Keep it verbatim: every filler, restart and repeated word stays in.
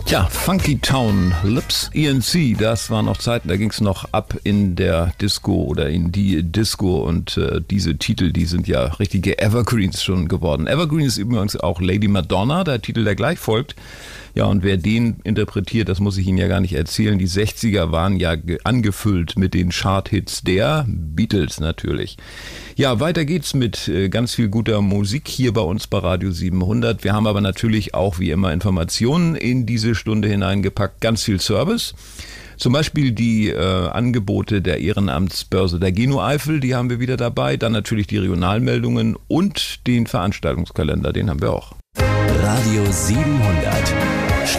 Ja, Funky Town Lips, E N C, das waren noch Zeiten, da ging es noch ab in der Disco oder in die Disco und äh, diese Titel, die sind ja richtige Evergreens schon geworden. Evergreen ist übrigens auch Lady Madonna, der Titel, der gleich folgt. Ja, und wer den interpretiert, das muss ich Ihnen ja gar nicht erzählen. Die sechziger waren ja ge- angefüllt mit den Chart-Hits der Beatles natürlich. Ja, weiter geht's mit äh, ganz viel guter Musik hier bei uns bei Radio siebenhundert. Wir haben aber natürlich auch wie immer Informationen in diese Stunde hineingepackt. Ganz viel Service. Zum Beispiel die äh, Angebote der Ehrenamtsbörse der Geno-Eifel, die haben wir wieder dabei. Dann natürlich die Regionalmeldungen und den Veranstaltungskalender, den haben wir auch. Radio siebenhundert.